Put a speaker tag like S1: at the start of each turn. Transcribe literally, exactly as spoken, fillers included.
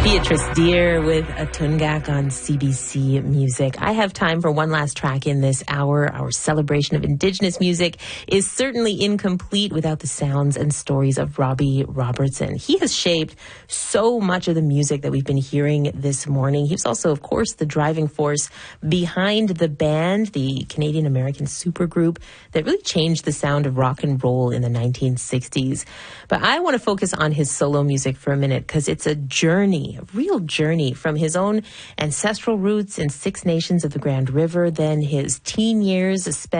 S1: Beatrice Deer with a Tungak on C B C Music. I have time for one last track in this hour. Our celebration of Indigenous music is certainly incomplete without the sounds and stories of Robbie Robertson. He has shaped so much of the music that we've been hearing this morning. He was also, of course, the driving force behind the band, the Canadian-American supergroup that really changed the sound of rock and roll in the nineteen sixties. But I want to focus on his solo music for a minute because it's a journey, a real journey from his own ancestral roots in Six Nations of the Grand River, then his teen years spent